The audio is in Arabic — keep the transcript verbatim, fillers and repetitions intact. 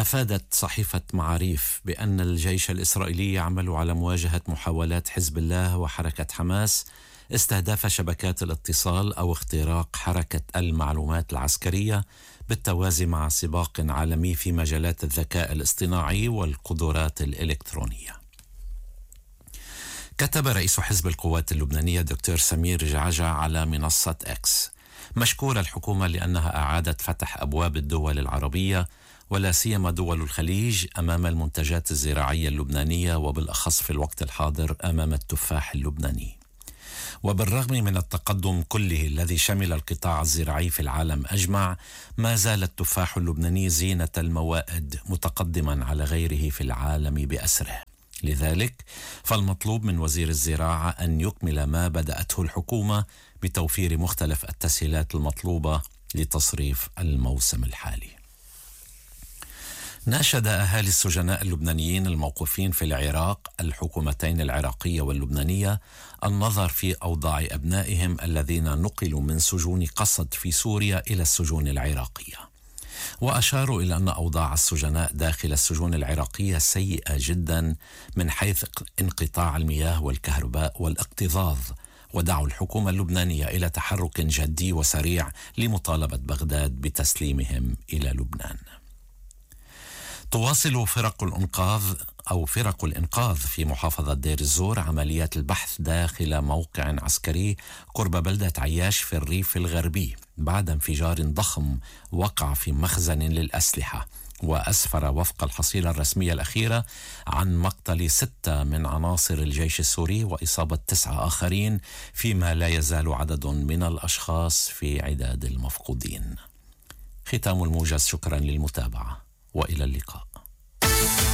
أفادت صحيفة معاريف بأن الجيش الإسرائيلي يعمل على مواجهة محاولات حزب الله وحركة حماس استهداف شبكات الاتصال أو اختراق حركة المعلومات العسكرية، بالتوازي مع سباق عالمي في مجالات الذكاء الاصطناعي والقدرات الإلكترونية. كتب رئيس حزب القوات اللبنانية دكتور سمير جعجع على منصة إكس: مشكور الحكومة لأنها أعادت فتح أبواب الدول العربية ولا سيما دول الخليج أمام المنتجات الزراعية اللبنانية، وبالأخص في الوقت الحاضر أمام التفاح اللبناني. وبالرغم من التقدم كله الذي شمل القطاع الزراعي في العالم أجمع، ما زال التفاح اللبناني زينة الموائد متقدما على غيره في العالم بأسره. لذلك فالمطلوب من وزير الزراعة أن يكمل ما بدأته الحكومة بتوفير مختلف التسهيلات المطلوبة لتصريف الموسم الحالي. ناشد أهالي السجناء اللبنانيين الموقوفين في العراق الحكومتين العراقية واللبنانية النظر في أوضاع أبنائهم الذين نقلوا من سجون قصد في سوريا إلى السجون العراقية، وأشاروا إلى أن أوضاع السجناء داخل السجون العراقية سيئة جدا من حيث انقطاع المياه والكهرباء والاكتظاظ، ودعوا الحكومة اللبنانية إلى تحرك جدي وسريع لمطالبة بغداد بتسليمهم إلى لبنان. تواصل فرق الإنقاذ أو فرق الإنقاذ في محافظة دير الزور عمليات البحث داخل موقع عسكري قرب بلدة عياش في الريف الغربي بعد انفجار ضخم وقع في مخزن للأسلحة، وأسفر وفق الحصيلة الرسمية الأخيرة عن مقتل ستة من عناصر الجيش السوري وإصابة تسعة آخرين، فيما لا يزال عدد من الأشخاص في عداد المفقودين. ختام الموجز، شكرا للمتابعة وإلى اللقاء.